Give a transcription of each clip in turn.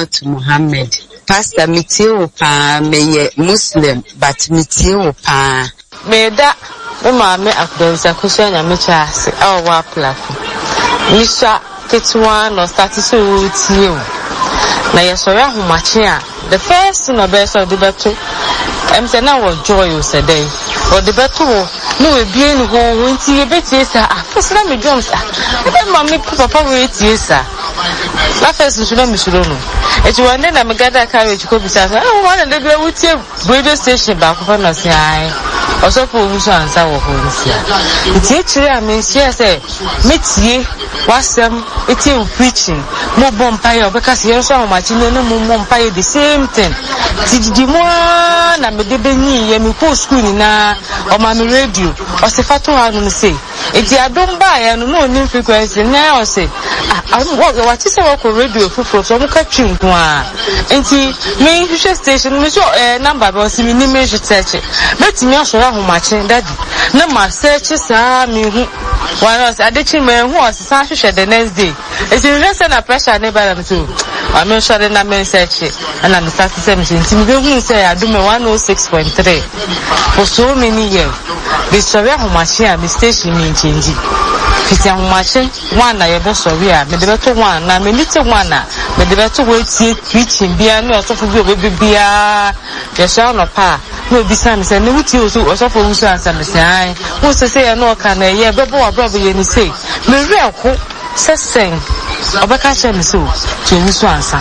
Fatimatu Muhammad. Pastor Mitio pa me Muslim but Mitio pa. Me da me akdensa kushanya mechase awa plafo. Nisha ketwa no start so tie. Na yesori ahomache a the first no be so de beto. Em say na wo joy o say dey. O de beto no we bie ni ho nti e betie sa afo na me drums a. E ma me papa we tie sa. La first nsulo me sulo no. Eti wande na me gada carriage ko bisa sa. Ah wan na de wutie radio station ba ko na se ai. Osopo obuso ansa wo ho nsia. Iti echire a me nsia say metie wasem eti preaching. Mo bompaye obeka se yeso ahomachi no mo bompaye the same thing. Tijiji mo na me de benyi ye me ko school ni na o ma me radio o se fato ha no say eti adomba ya no no ni frequency na o say what is our radio fufu so mo ka twinko a enti me hwehwe station me so number be o se me ni me hwete betimi asoro ahomachi daddy na ma search sa me hu one say adechi me hu o se sa hwehwe the next day eti rest na pressure na ba na so I'm sure na me search and I'm start to say me hu say adome 106.3 for so many years. The story ahomachi a me station me change. Fiti ahomachi one na ye be story a me de beto one na me nite one na me de beto we tie preaching bia no osofo bi obi bia ye sha no pa no bi sa me say no wuti osofo wusu ansa me say wo say ye no ka na ye bebo abrobo ye ni say me re seseng obeka che me so to wusu ansa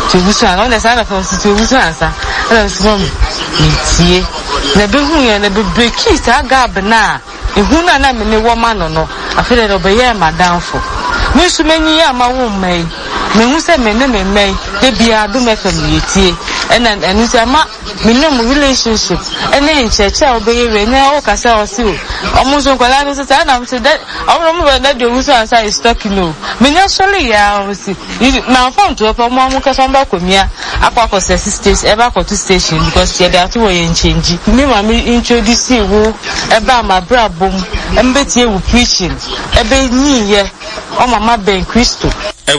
on the side of us to wusu ansa and from tie na be hu ye na be break it gab na ehu na me ne wo ma no afere do be ye madamfo me su menyi ya ma wo mai me hu se me ne me mai de bia do me family tie and say ma me no relationship and church a obey we na o kasa o si o mo so kwala no say na say that o mo be na de wusu ansa is talking no me nya surely ya o si na phone to o mo kasa mba komia akwa stage eba ko to station because they are to we change me ma me introduce you eba ma brabom embetie wu preaching ebe nyi ye o mama ben Christo